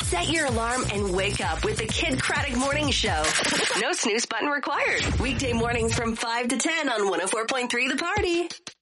Set your alarm and wake up with the Kid Craddock Morning Show. No snooze button required. Weekday mornings from 5 to 10 on 104.3 The Party.